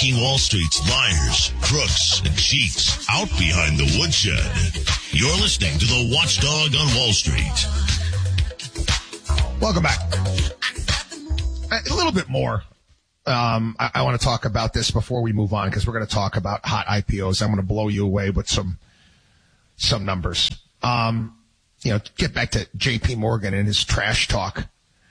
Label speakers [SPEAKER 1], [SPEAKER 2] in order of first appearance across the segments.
[SPEAKER 1] taking Wall Street's liars, crooks, and cheats out behind the woodshed. You're listening to the Watchdog on Wall Street.
[SPEAKER 2] Welcome back. A little bit more. I want to talk about this before we move on because we're going to talk about hot IPOs. I'm going to blow you away with some numbers. Get back to J.P. Morgan and his trash talk.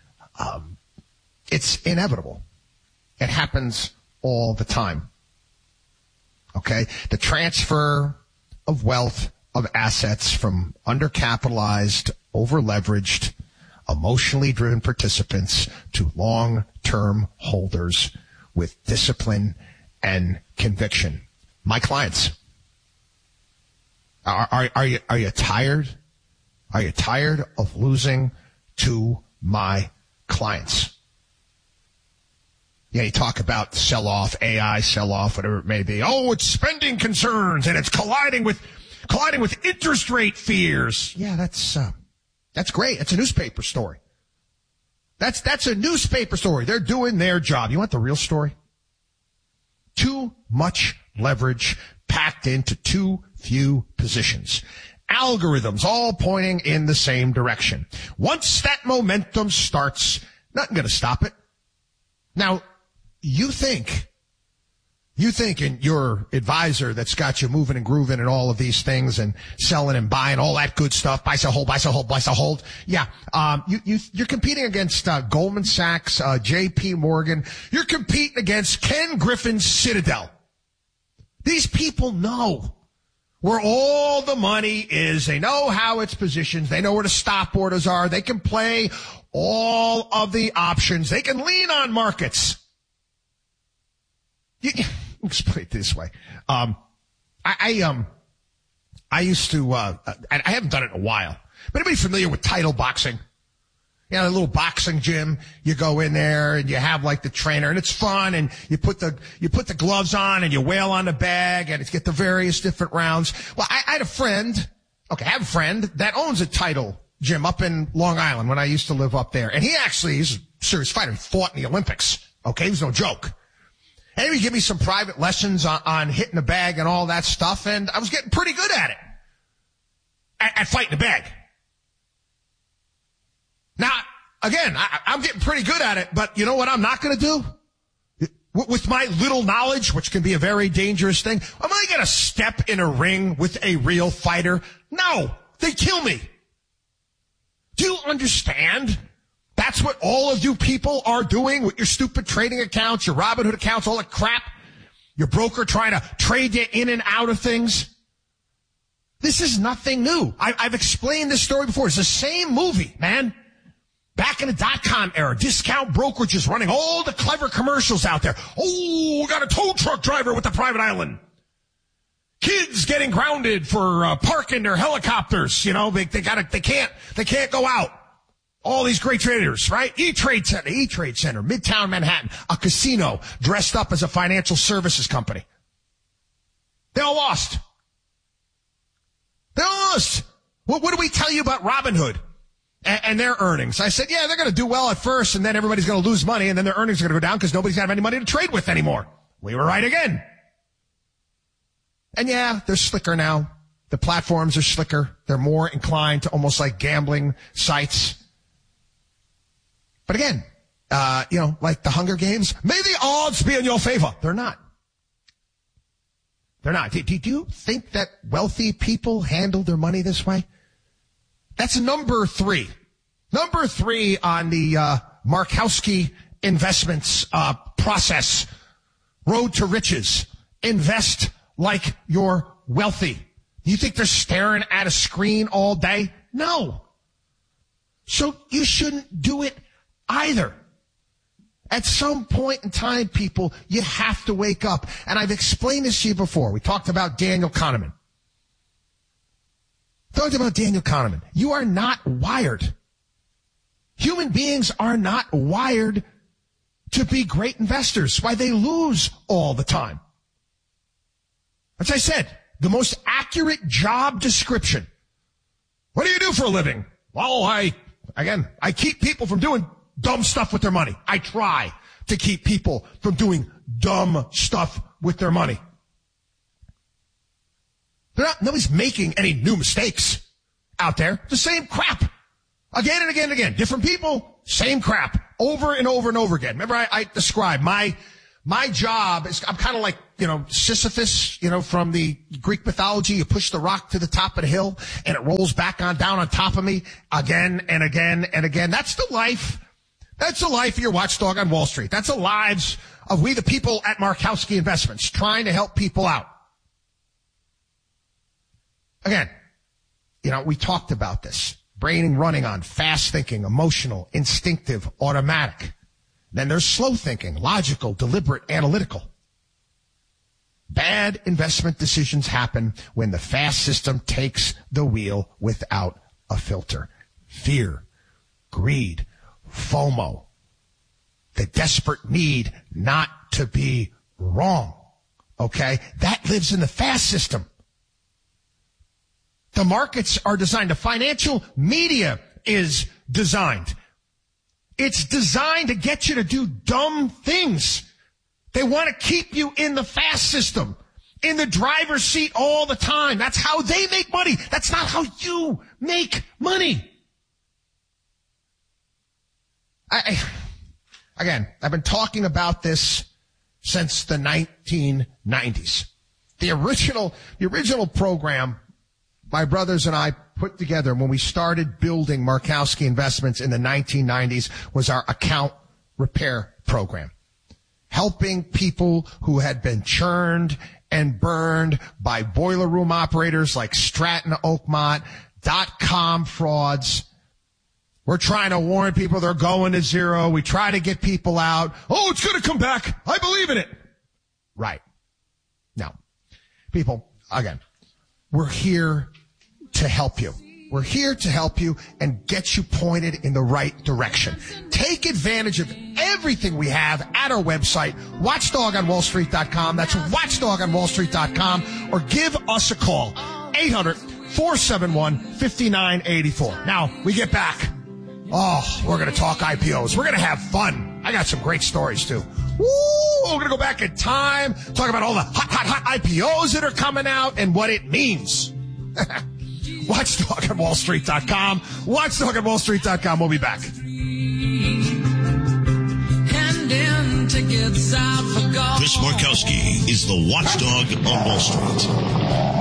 [SPEAKER 2] It's inevitable. It happens all the time. Okay? The transfer of wealth, of assets from undercapitalized, over-leveraged, emotionally driven participants to long-term holders with discipline and conviction. My clients. Are you tired? Are you tired of losing to my clients? Yeah, you talk about sell-off, AI sell-off, whatever it may be. Oh, it's spending concerns and it's colliding with interest rate fears. Yeah, that's great. It's a newspaper story. That's a newspaper story. They're doing their job. You want the real story? Too much leverage packed into too few positions. Algorithms all pointing in the same direction. Once that momentum starts, nothing going to stop it. Now, you think and your advisor that's got you moving and grooving and all of these things and selling and buying all that good stuff, buy, sell, hold, buy, sell, hold, buy, sell, hold. Yeah. You're competing against, Goldman Sachs, J.P. Morgan. You're competing against Ken Griffin's Citadel. These people know where all the money is. They know how it's positioned. They know where the stop orders are. They can play all of the options. They can lean on markets. Let's put it this way. I used to, I haven't done it in a while, but anybody familiar with Title Boxing? You know, a little boxing gym. You go in there and you have like the trainer and it's fun and you put the gloves on and you wail on the bag and it's get the various different rounds. Well, I have a friend that owns a Title gym up in Long Island when I used to live up there. And he's a serious fighter. He fought in the Olympics. Okay. He was no joke. And he would give me some private lessons on hitting the bag and all that stuff. And I was getting pretty good at it. At fighting the bag. Now, again, I'm getting pretty good at it, but you know what I'm not going to do? With my little knowledge, which can be a very dangerous thing, am I going to step in a ring with a real fighter? No, they kill me. Do you understand? That's what all of you people are doing with your stupid trading accounts, your Robinhood accounts, all that crap. Your broker trying to trade you in and out of things. This is nothing new. I've explained this story before. It's the same movie, man. Back in the .com era, discount brokerages running all the clever commercials out there. Oh, we got a tow truck driver with a private island. Kids getting grounded for parking their helicopters. You know, they can't go out. All these great traders, right? E-Trade Center, Midtown Manhattan, a casino dressed up as a financial services company. They all lost. What do we tell you about Robinhood and their earnings? I said, yeah, they're going to do well at first, and then everybody's going to lose money, and then their earnings are going to go down because nobody's going to have any money to trade with anymore. We were right again. And yeah, they're slicker now. The platforms are slicker. They're more inclined to almost like gambling sites. But again, like the Hunger Games, may the odds be in your favor. They're not. They're not. Do you think that wealthy people handle their money this way? That's number 3. Number 3 on the Markowski investments process. Road to riches. Invest like you're wealthy. Do you think they're staring at a screen all day? No. So you shouldn't do it either. At some point in time, people, you have to wake up. And I've explained this to you before. We talked about Daniel Kahneman. You are not wired. Human beings are not wired to be great investors. Why they lose all the time. As I said, the most accurate job description. What do you do for a living? Well, I keep people from doing dumb stuff with their money. I try to keep people from doing dumb stuff with their money. Nobody's making any new mistakes out there. The same crap. Again and again and again. Different people, same crap. Over and over and over again. Remember I described my job is, I'm kind of like, Sisyphus, from the Greek mythology. You push the rock to the top of the hill and it rolls back down on top of me again and again and again. That's the life. That's the life of your watchdog on Wall Street. That's the lives of we, the people at Markowski Investments, trying to help people out. Again, we talked about this. Brain running on fast thinking, emotional, instinctive, automatic. Then there's slow thinking, logical, deliberate, analytical. Bad investment decisions happen when the fast system takes the wheel without a filter. Fear, greed, FOMO, the desperate need not to be wrong. Okay? That lives in the fast system. The markets are designed. The financial media is designed. It's designed to get you to do dumb things. They want to keep you in the fast system, in the driver's seat all the time. That's how they make money. That's not how you make money. I've been talking about this since the 1990s. The original program my brothers and I put together when we started building Markowski Investments in the 1990s was our account repair program. Helping people who had been churned and burned by boiler room operators like Stratton Oakmont, .com frauds. We're trying to warn people they're going to zero. We try to get people out. Oh, it's going to come back. I believe in it. Right. Now, people, again, we're here to help you. We're here to help you and get you pointed in the right direction. Take advantage of everything we have at our website, watchdogonwallstreet.com. That's watchdogonwallstreet.com. Or give us a call, 800-471-5984. Now, we get back. Oh, we're going to talk IPOs. We're going to have fun. I got some great stories, too. Woo! We're going to go back in time, talk about all the hot IPOs that are coming out and what it means. WatchdogOnWallStreet.com. WatchdogOnWallStreet.com. We'll be back.
[SPEAKER 1] Chris Markowski is the watchdog on Wall Street.